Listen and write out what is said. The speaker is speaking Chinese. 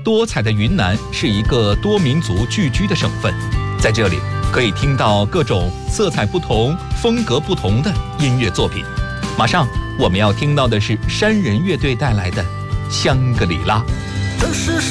多彩的云南是一个多民族聚居的省份，在这里可以听到各种色彩不同、风格不同的音乐作品。马上我们要听到的是山人乐队带来的《香格里拉》。 这是